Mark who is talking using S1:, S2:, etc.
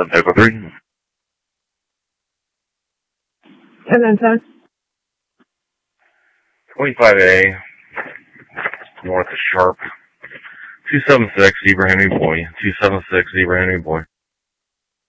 S1: Echo 3.
S2: 10-10.
S1: 25A, north of Sharp. 276, Zebra Henry Boy. 276, Zebra Henry Boy.